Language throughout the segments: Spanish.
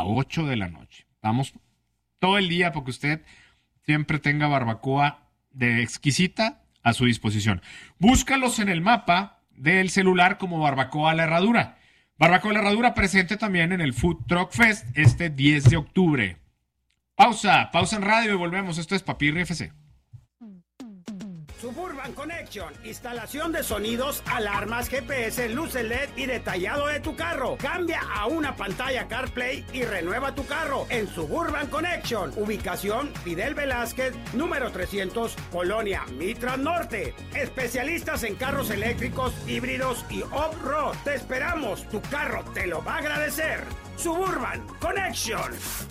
8 de la noche. Vamos todo el día porque usted siempre tenga barbacoa de exquisita a su disposición. Búscalos en el mapa del celular como Barbacoa La Herradura. Barbacoa La Herradura presente también en el Food Truck Fest este 10 de octubre. Pausa en radio y volvemos. Esto es Papirri FC. Suburban Connection, instalación de sonidos, alarmas, GPS, luces LED y detallado de tu carro. Cambia a una pantalla CarPlay y renueva tu carro en Suburban Connection. Ubicación Fidel Velázquez, número 300, Colonia Mitras Norte. Especialistas en carros eléctricos, híbridos y off-road. Te esperamos, tu carro te lo va a agradecer. Suburban Connection.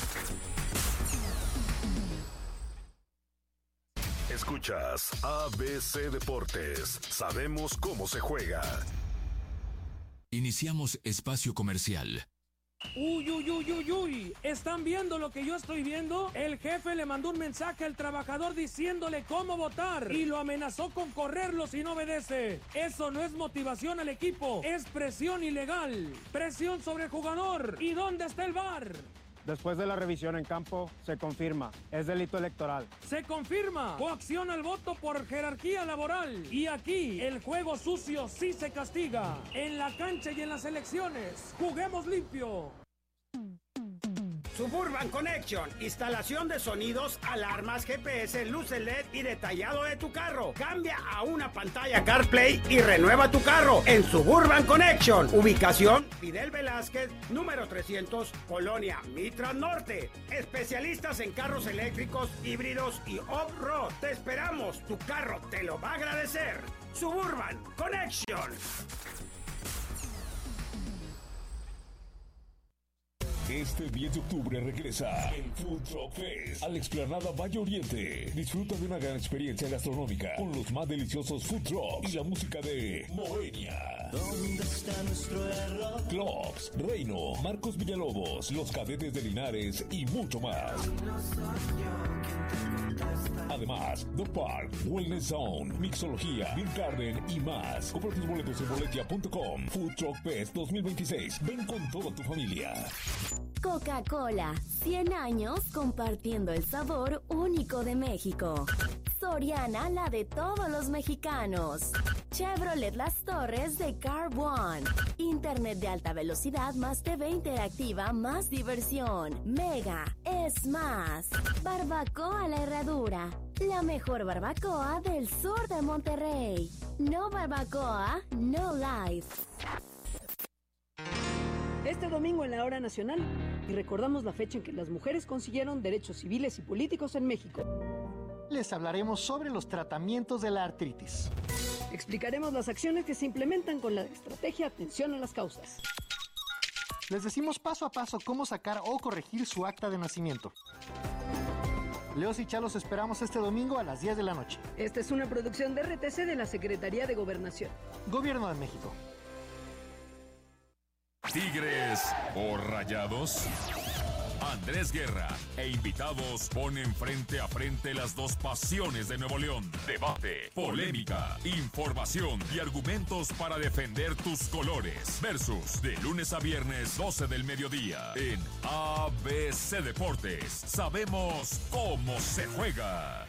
Escuchas ABC Deportes. Sabemos cómo se juega. Iniciamos espacio comercial. Uy, ¿están viendo lo que yo estoy viendo? El jefe le mandó un mensaje al trabajador diciéndole cómo votar y lo amenazó con correrlo si no obedece. Eso no es motivación al equipo, es presión ilegal. Presión sobre el jugador. ¿Y dónde está el VAR? Después de la revisión en campo, se confirma. Es delito electoral. Se confirma. Coacción al voto por jerarquía laboral. Y aquí, el juego sucio sí se castiga. En la cancha y en las elecciones. Juguemos limpio. Suburban Connection, instalación de sonidos, alarmas, GPS, luces LED y detallado de tu carro. Cambia a una pantalla CarPlay y renueva tu carro en Suburban Connection. Ubicación Fidel Velázquez, número 300, Colonia Mitras Norte. Especialistas en carros eléctricos, híbridos y off-road. Te esperamos, tu carro te lo va a agradecer. Suburban Connection. Este 10 de octubre regresa el Food Truck Fest a la explanada Valle Oriente. Disfruta de una gran experiencia gastronómica con los más deliciosos food trucks y la música de Moenia. ¿Dónde está nuestro error? Clubs, Reino, Marcos Villalobos, Los Cadetes de Linares y mucho más. Además, The Park, Wellness Zone, Mixología, Beer Garden y más. Compra tus boletos en boletia.com. Food Truck Fest 2026. Ven con toda tu familia. Coca-Cola, 100 años compartiendo el sabor único de México. Soriana, la de todos los mexicanos. Chevrolet Las Torres de Car One. Internet de alta velocidad más TV interactiva, más diversión. Mega es más. Barbacoa La Herradura, la mejor barbacoa del sur de Monterrey. No barbacoa, no life. Este domingo en la Hora Nacional y recordamos la fecha en que las mujeres consiguieron derechos civiles y políticos en México. Les hablaremos sobre los tratamientos de la artritis. Explicaremos las acciones que se implementan con la estrategia Atención a las Causas. Les decimos paso a paso cómo sacar o corregir su acta de nacimiento. Leos y Chalos esperamos este domingo a las 10 de la noche. Esta es una producción de RTC de la Secretaría de Gobernación. Gobierno de México. Tigres o Rayados. Andrés Guerra e invitados ponen frente a frente las dos pasiones de Nuevo León. Debate, polémica, información y argumentos para defender tus colores. Versus de lunes a viernes 12 del mediodía en ABC Deportes. Sabemos cómo se juega.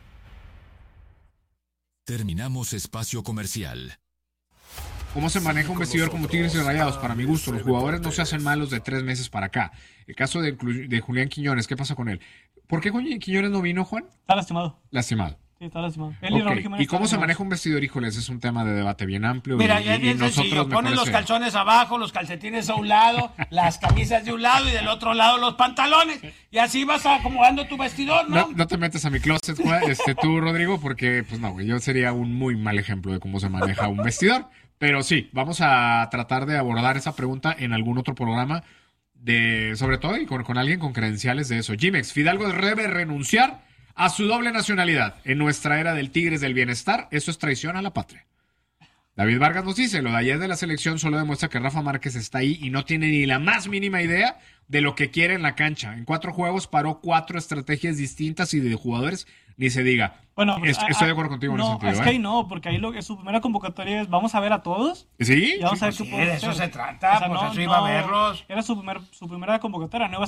Terminamos espacio comercial. ¿Cómo se maneja un vestidor como Tigres y Rayados? Para mi gusto, los jugadores no se hacen malos de 3 meses para acá. El caso de Julián Quiñones, ¿qué pasa con él? ¿Por qué Quiñones no vino, Juan? Está lastimado. Lastimado. Sí, está lastimado. Okay. ¿Y cómo se maneja un vestidor? Híjoles, es un tema de debate bien amplio. Mira, ya es bien sencillo. Pones los calzones abajo, los calcetines a un lado, las camisas de un lado y del otro lado los pantalones. Y así vas acomodando tu vestidor, ¿no? No te metes a mi closet, Juan, tú, Rodrigo, porque, pues no, güey, yo sería un muy mal ejemplo de cómo se maneja un vestidor. Pero sí, vamos a tratar de abordar esa pregunta en algún otro programa, sobre todo y con alguien con credenciales de eso. Jimex, Fidalgo debe renunciar a su doble nacionalidad. En nuestra era del Tigres del Bienestar, eso es traición a la patria. David Vargas nos dice, lo de ayer de la selección solo demuestra que Rafa Márquez está ahí y no tiene ni la más mínima idea de lo que quiere en la cancha. En 4 juegos paró 4 estrategias distintas y de jugadores ni se diga. Bueno, estoy de acuerdo contigo en ese sentido. Es que ahí no, porque ahí su primera convocatoria es vamos a ver a todos. ¿Sí? Y vamos a ver de eso se trata, eso iba a verlos. Era su primera convocatoria, no iba